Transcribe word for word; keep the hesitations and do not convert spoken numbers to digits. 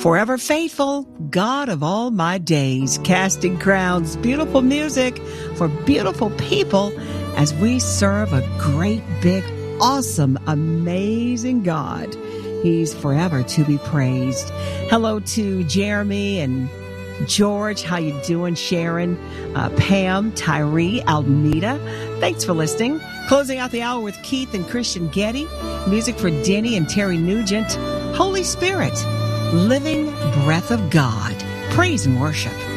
Forever faithful, God of all my days, casting crowns, beautiful music for beautiful people as we serve a great, big, awesome, amazing God. He's forever to be praised. Hello to Jeremy and George. How you doing, Sharon? Uh, Pam, Tyree, Almeda. Thanks for listening. Closing out the hour with Keith and Christian Getty. Music for Denny and Terry Nugent. Holy Spirit, living breath of God. Praise and worship.